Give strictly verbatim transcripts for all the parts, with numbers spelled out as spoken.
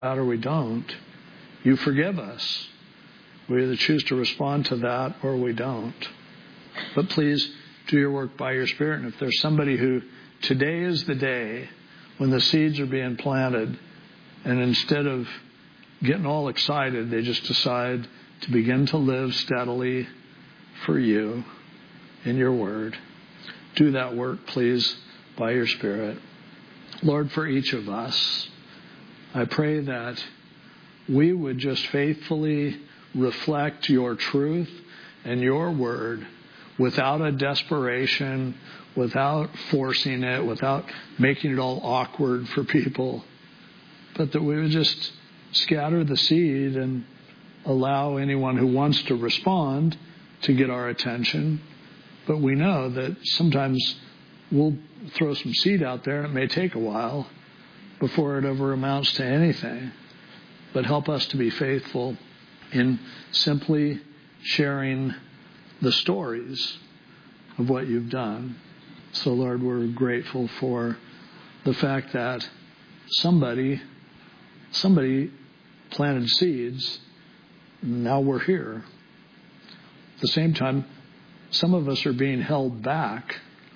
out or we don't, you forgive us. We either choose to respond to that or we don't. But please do your work by your Spirit. And if there's somebody who today is the day when the seeds are being planted, and instead of getting all excited, they just decide to begin to live steadily for you in your word, do that work, please, by your Spirit. Lord, for each of us, I pray that we would just faithfully reflect your truth and your word without a desperation, without forcing it, without making it all awkward for people, but that we would just scatter the seed and allow anyone who wants to respond to get our attention. But we know that sometimes we'll throw some seed out there, and it may take a while before it ever amounts to anything. But help us to be faithful in simply sharing the stories of what you've done. So, Lord, we're grateful for the fact that somebody, somebody planted seeds. Now we're here. At the same time, some of us are being held back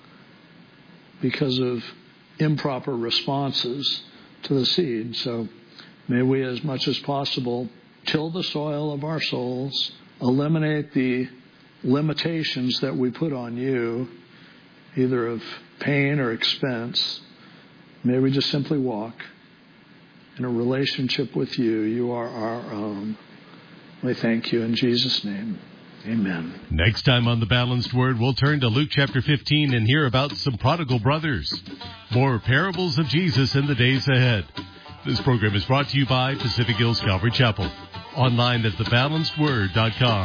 because of improper responses to the seed. So may we, as much as possible, till the soil of our souls, eliminate the limitations that we put on you, either of pain or expense. May we just simply walk in a relationship with you. You are our own. We thank you in Jesus' name. Amen. Next time on The Balanced Word, we'll turn to Luke chapter fifteen and hear about some prodigal brothers. More parables of Jesus in the days ahead. This program is brought to you by Pacific Hills Calvary Chapel. Online at the balanced word dot com.